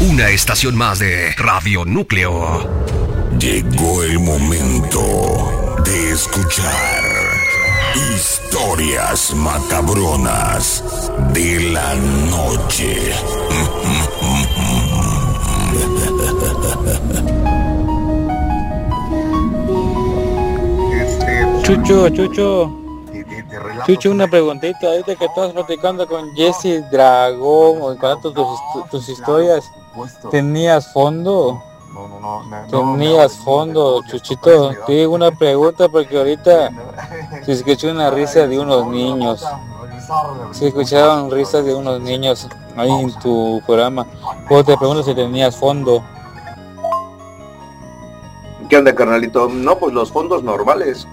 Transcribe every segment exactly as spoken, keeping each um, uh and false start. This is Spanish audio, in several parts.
Una estación más de Radio Núcleo. Llegó el momento de escuchar historias macabronas de la noche. Chucho, Chucho, Chucho, una preguntita. Ahorita que estás platicando con Jesse Dragón o contando tus, tus historias, ¿tenías fondo? ¿Tenías fondo, Chuchito? Te digo una pregunta porque ahorita se escuchó una risa de unos niños. Se escucharon risas de unos niños ahí en tu programa. Pues te pregunto si tenías fondo. ¿Qué onda, carnalito? No, pues los fondos normales.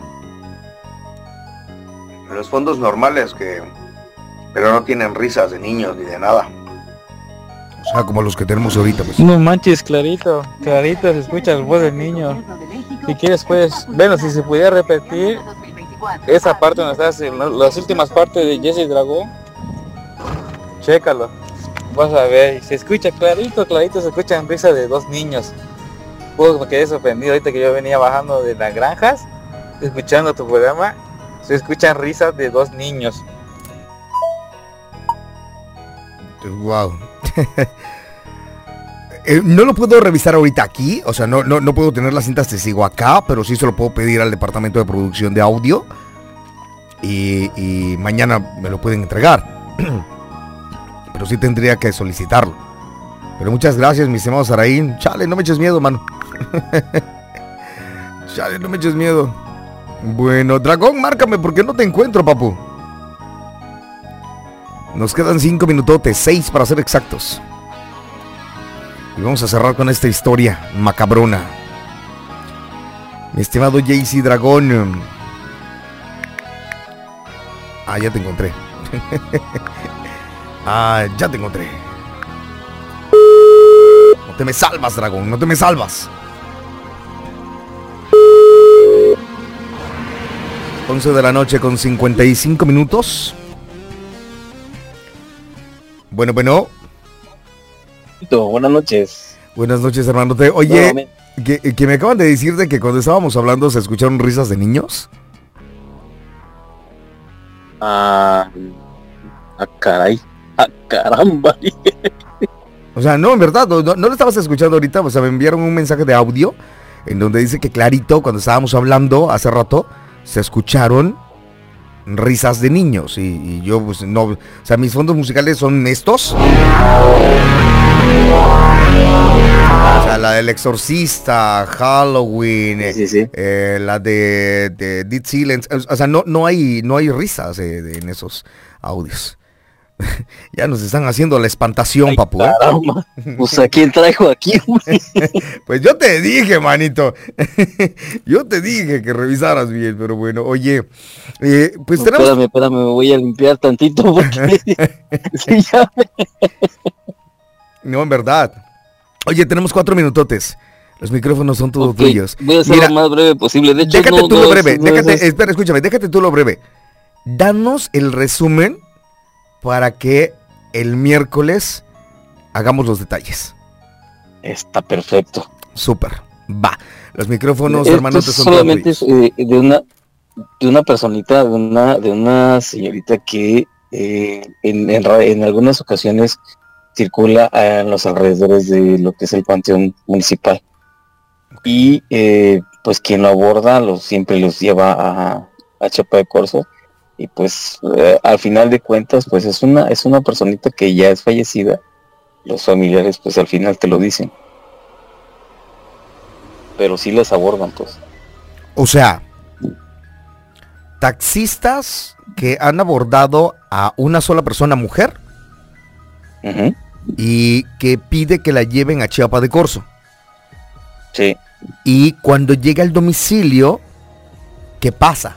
Los fondos normales que... pero no tienen risas de niños ni de nada. O sea, como los que tenemos ahorita, pues. No manches, clarito, clarito se escucha el voz del niño. Si quieres, pues, bueno, si se pudiera repetir esa parte donde estás, las últimas partes de Jesse Dragón, chécalo, vas a ver, se escucha clarito, clarito, se escuchan risas de dos niños. Pues me quedé sorprendido ahorita que yo venía bajando de las granjas, escuchando tu programa, se escuchan risas de dos niños. Wow. eh, no lo puedo revisar ahorita aquí, o sea, no, no, no puedo tener las cintas testigo acá, pero sí se lo puedo pedir al departamento de producción de audio y, y mañana me lo pueden entregar. Pero sí tendría que solicitarlo. Pero muchas gracias, mi estimado Saraín. Chale, no me eches miedo, mano. Chale, no me eches miedo. Bueno, Dragón, márcame porque no te encuentro, papu. Nos quedan cinco minutotes, seis para ser exactos. Y vamos a cerrar con esta historia macabrona. Mi estimado J C Dragón. Ah, ya te encontré. Ah, ya te encontré. No te me salvas, Dragón, no te me salvas. once de la noche con cincuenta y cinco minutos. Bueno, bueno. Buenas noches. Buenas noches, hermano. Oye, no, que, que me acaban de decir de que cuando estábamos hablando se escucharon risas de niños. Ah, ah caray. Ah, caramba. O sea, no, en verdad, no, no lo estabas escuchando ahorita. O sea, me enviaron un mensaje de audio en donde dice que clarito, cuando estábamos hablando hace rato, se escucharon risas de niños y, y yo pues no, o sea, mis fondos musicales son estos, o sea, la del Exorcista, Halloween, sí, sí. Eh, la de, de Dead Silence, o sea, no, no hay, no hay risas eh, de, en esos audios. Ya nos están haciendo la espantación. Ay, papu, ¿eh? Pues a quién traigo aquí. Pues yo te dije, manito. Yo te dije que revisaras bien, pero bueno, oye, eh, pues no, tenemos. Espérame, espérame, me voy a limpiar tantito porque. Sí, ya me... No, en verdad. Oye, tenemos cuatro minutotes. Los micrófonos son todos okay, tuyos. Voy a ser Mira, lo más breve posible. De hecho, déjate no, tú no, lo breve. No, déjate, es... espera, escúchame, déjate tú lo breve. Danos el resumen para que el miércoles hagamos los detalles. Está perfecto. Súper. Va. Los micrófonos, Esto hermanos, son solamente es, eh, de una de una personita, de una de una señorita que eh, en, en, en algunas ocasiones circula en los alrededores de lo que es el panteón municipal. Y eh, pues quien lo aborda los siempre los lleva a, a Chiapa de Corzo. Y pues eh, al final de cuentas pues es una es una personita que ya es fallecida. Los familiares pues al final te lo dicen, pero sí les abordan pues. O sea, taxistas que han abordado a una sola persona mujer, uh-huh, y que pide que la lleven a Chiapa de Corzo. Sí. Y cuando llega al domicilio, ¿qué pasa?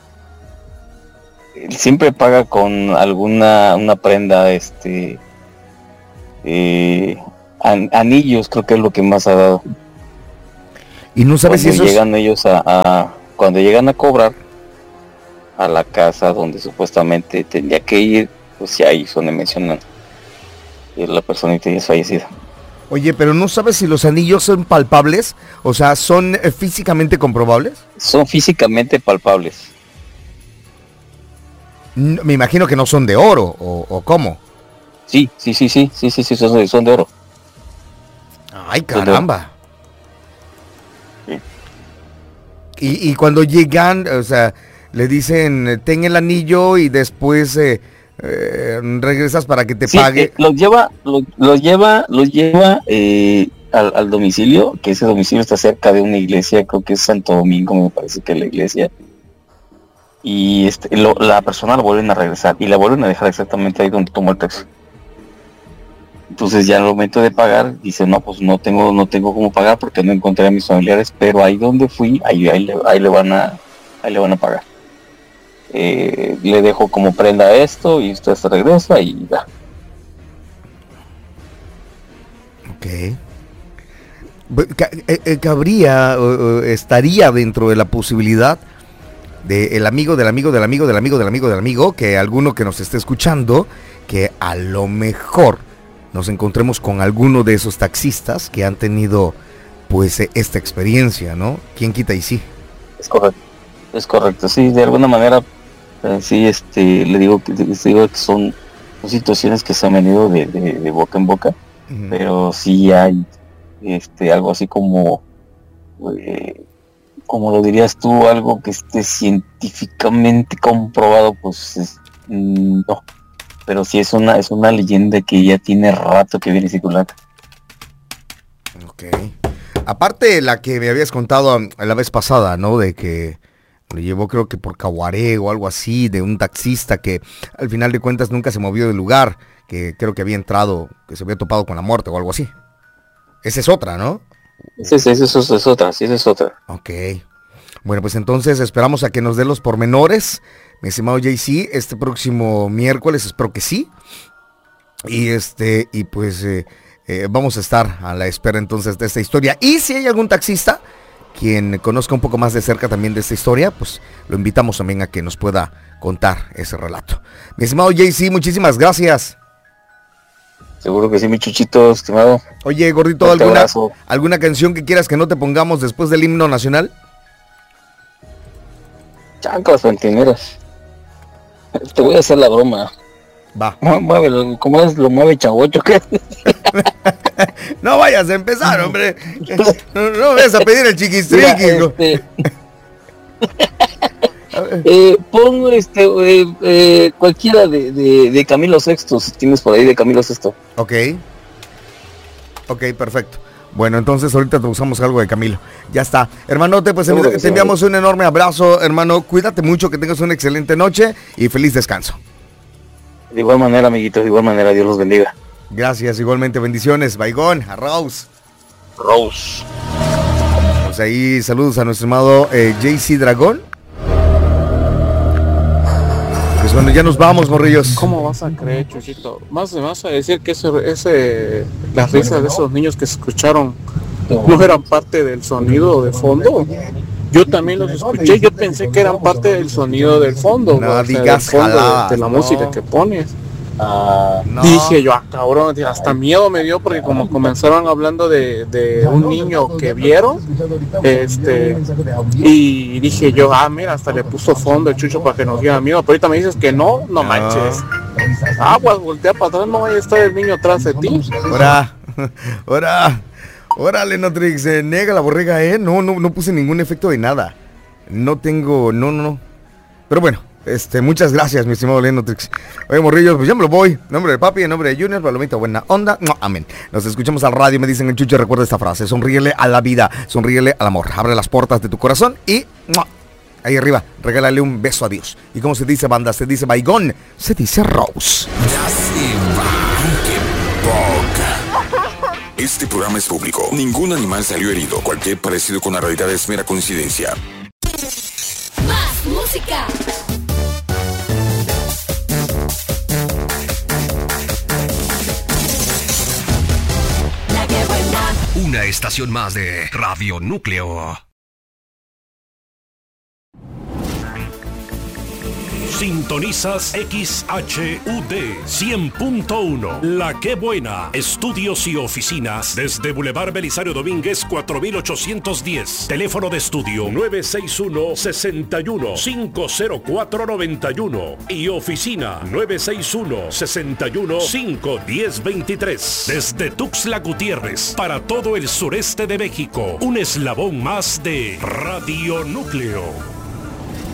Siempre paga con alguna una prenda, este eh, an, anillos, creo que es lo que más ha dado. Y no sabes cuando si esos... llegan ellos a, a cuando llegan a cobrar a la casa donde supuestamente tendría que ir, pues ya ahí es donde mencionan que la personita ya es fallecida. Oye, pero ¿no sabes si los anillos son palpables? O sea, ¿son eh, físicamente comprobables? Son físicamente palpables. N- me imagino que no son de oro, o, o ¿cómo? Sí, sí, sí, sí, sí, sí, sí, son, de- son de oro. Ay, caramba. Y, y cuando llegan, o sea, le dicen, ten el anillo y después eh, eh, regresas para que te Sí, pague. eh, los lleva, los, los lleva, los lleva eh, al, al domicilio, que ese domicilio está cerca de una iglesia, creo que es Santo Domingo, me parece que es la iglesia. Y este, lo- la persona la vuelven a regresar y la vuelven a dejar exactamente ahí donde tomó el taxi. Entonces ya al momento de pagar, dice, no, pues no tengo, no tengo cómo pagar porque no encontré a mis familiares, pero ahí donde fui, ahí, ahí, le, ahí le van a, ahí le van a pagar. Eh, le dejo como prenda esto y usted se regresa y ya. Ok. Bu- ca- eh, eh, Cabría, o- o estaría dentro de la posibilidad de el amigo del amigo del amigo del amigo del amigo del amigo, que alguno que nos esté escuchando, que a lo mejor nos encontremos con alguno de esos taxistas que han tenido pues eh, esta experiencia, ¿no? ¿Quién quita y sí? Es correcto, es correcto, sí, de alguna manera, eh, sí, este, le digo que, les digo que son, son situaciones que se han venido de, de, de boca en boca, Ujú. pero sí hay, este, algo así como, eh, como lo dirías tú, algo que esté científicamente comprobado, pues, es- mm, no, pero sí es una, es una leyenda que ya tiene rato que viene circulando. Ok. Aparte la que me habías contado um, la vez pasada, ¿no? De que lo llevó creo que por Caguaré o algo así, de un taxista que al final de cuentas nunca se movió del lugar, que creo que había entrado, que se había topado con la muerte o algo así. Esa es otra, ¿no? Esa es, esa es, esa es otra, sí, esa es otra. Ok. Bueno, pues entonces esperamos a que nos dé los pormenores, mi estimado J C, este próximo miércoles, espero que sí. Y este, y pues eh, eh, vamos a estar a la espera entonces de esta historia. Y si hay algún taxista quien conozca un poco más de cerca también de esta historia, pues lo invitamos también a que nos pueda contar ese relato. Mi estimado J C, muchísimas gracias. Seguro que sí, mi chuchito, estimado. Oye, gordito, Fuerte ¿alguna, abrazo. ¿alguna canción que quieras que no te pongamos después del himno nacional? Chanclas pantineras. Te voy a hacer la broma. Va. Mue- Muévelo, ¿cómo es? Lo mueve Chavocho, ¿qué? No vayas a empezar, hombre. No, no vayas a pedir el Mira, chiquistriqui. este, eh, pongo este, eh, eh, cualquiera de, de, de Camilo Sexto, si tienes por ahí de Camilo Sexto. Ok. Ok, perfecto. Bueno, entonces ahorita te usamos algo de Camilo. Ya está. Hermanote, pues Seguro te que sí, enviamos un enorme abrazo, hermano. Cuídate mucho, que tengas una excelente noche y feliz descanso. De igual manera, amiguitos, de igual manera, Dios los bendiga. Gracias, igualmente, bendiciones. Baigón, a Rose. Rose. Pues ahí saludos a nuestro amado eh, J C Dragón. Pues bueno, ya nos vamos, morrillos. ¿Cómo vas a creer, Chuchito? Más me vas a decir que ese, ese, las risas de esos niños que se escucharon no eran parte del sonido de fondo. Yo también los escuché, yo pensé que eran parte del sonido del fondo. No o sea, digas del fondo jaladas, de, de la no. música que pones. Ah, No. Dije yo, ah, cabrón, hasta miedo me dio porque como comenzaron hablando de, de un niño que vieron, este, y dije yo, ah, mira, hasta le puso fondo el Chucho para que nos diera miedo, pero ahorita me dices que no, no manches. Aguas, voltea para atrás, no vaya a estar el niño atrás de ti. Ahora, ahora, órale, Notrix, eh, nega la borrega, eh. No, no, no puse ningún efecto de nada. No tengo, no, no, no. Pero bueno, este, muchas gracias, mi estimado Lenotrix. Oye, morrillos, pues ya me lo voy. En nombre de papi, en nombre de Junior, palomita, buena onda. No, amén. Nos escuchamos al radio, me dicen en Chucho, recuerda esta frase. Sonríele a la vida, sonríele al amor. Abre las puertas de tu corazón y ¡mua! Ahí arriba, regálale un beso a Dios. ¿Y cómo se dice, banda? Se dice Baigón, se dice Rose. Ya se va, qué poca. Este programa es público. Ningún animal salió herido. Cualquier parecido con la realidad es mera coincidencia. Más música. La que buena. Una estación más de Radio Núcleo. Sintonizas X H U D cien punto uno. La Que Buena. Estudios y oficinas desde Boulevard Belisario Domínguez cuatro mil ochocientos diez. Teléfono de estudio nueve seis uno, seis uno, cinco cero cuatro, nueve uno y oficina nueve seis uno, seis uno, cinco uno cero, veintitrés. Desde Tuxtla Gutiérrez para todo el sureste de México. Un eslabón más de Radio Núcleo.